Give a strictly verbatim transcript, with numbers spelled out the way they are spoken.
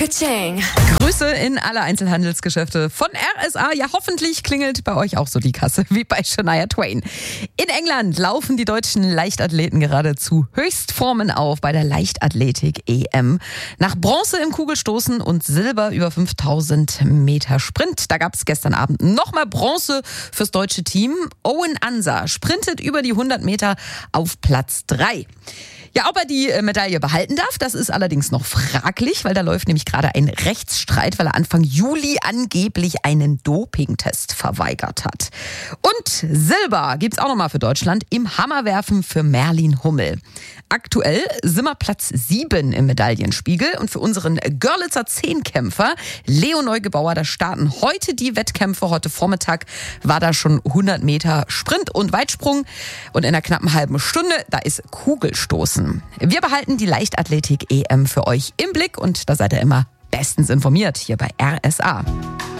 Ka-ching. Grüße in alle Einzelhandelsgeschäfte von R S A. Ja, hoffentlich klingelt bei euch auch so die Kasse wie bei Shania Twain. In England laufen die deutschen Leichtathleten geradezu Höchstformen auf bei der Leichtathletik-E M. Nach Bronze im Kugelstoßen und Silber über fünftausend Meter Sprint. Da gab es gestern Abend nochmal Bronze fürs deutsche Team. Owen Ansa sprintet über die hundert Meter auf Platz drei. Ja, ob er die Medaille behalten darf, das ist allerdings noch fraglich, weil da läuft nämlich gerade ein Rechtsstreit, weil er Anfang Juli angeblich einen Dopingtest verweigert hat. Und Silber gibt's auch nochmal für Deutschland im Hammerwerfen für Merlin Hummel. Aktuell sind wir Platz sieben im Medaillenspiegel und für unseren Görlitzer Zehnkämpfer Leo Neugebauer, da starten heute die Wettkämpfe. Heute Vormittag war da schon hundert Meter Sprint und Weitsprung und in einer knappen halben Stunde, da ist Kugelstoßen. Wir behalten die Leichtathletik-E M für euch im Blick und da seid ihr immer bestens informiert hier bei R S A.